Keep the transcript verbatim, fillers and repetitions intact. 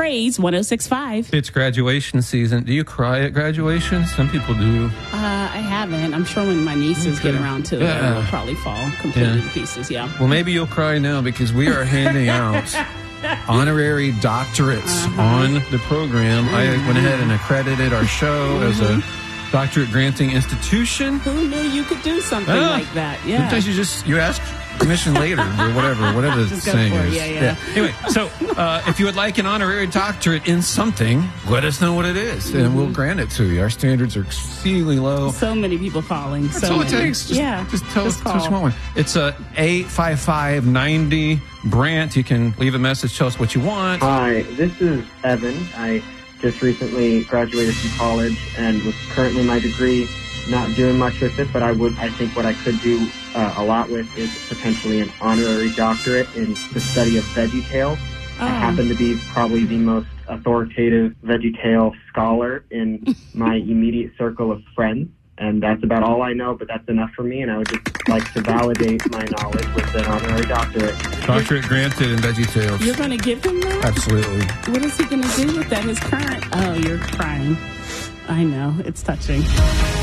praise one oh six point five. It's graduation season. Do you cry at graduation? Some people do. Uh, I haven't. I'm sure when my nieces Okay. get around to Yeah. it, it'll probably fall completely Yeah. to pieces. Yeah. Well, maybe you'll cry now because we are handing out honorary doctorates Uh-huh. on the program. I went ahead and accredited our show as a Mm-hmm. doctorate granting institution. Who knew you could do something Ah. like that? Yeah. Sometimes you just you ask permission later or whatever, whatever the Just go saying for it. is. Yeah, yeah. Anyway, so uh, if you would like an honorary doctorate in something, let us know what it is, and we'll grant it to you. Our standards are exceedingly low. So many people calling. That's so all it many. takes. Just, yeah. just tell us call. what you want. It's a eight five five ninety Brant. You can leave a message. Tell us what you want. Hi, this is Evan. I just recently graduated from college and with currently my degree, not doing much with it, but I would, I think what I could do uh, a lot with is potentially an honorary doctorate in the study of VeggieTales. Oh. I happen to be probably the most authoritative VeggieTale scholar in my immediate circle of friends. And that's about all I know, but that's enough for me, and I would just like to validate my knowledge with an honorary doctorate. Doctorate granted in VeggieTales. You're going to give him that? Absolutely. What is he going to do with that? His current... Oh, you're crying. I know. It's touching.